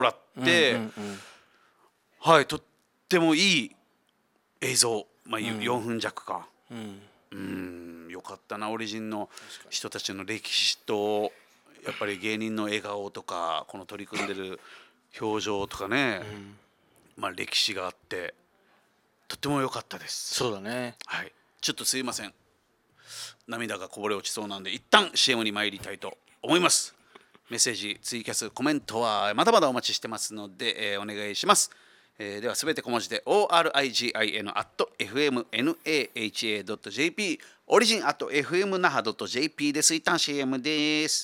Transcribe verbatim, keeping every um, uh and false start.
らって、 うんうんうん、 はい、とってもいい映像、まあ、よんぷん弱か、 うん、 うーん、よかったな。オリジンの人たちの歴史とやっぱり芸人の笑顔とかこの取り組んでる表情とかね、 うん、 まあ歴史があってとっても良かったです。 そうだね。 はい、ちょっとすいません、涙がこぼれ落ちそうなんで一旦 シーエム に参りたいと思います。メッセージ、ツイキャス、コメントはまだまだお待ちしてますので、えーお願いします。えーではすべて小文字で オーアールアイジン アット エフエムナハ ドット ジェーピー オリジン アット エフエムナハ ドット ジェーピー です。一旦 シーエム です。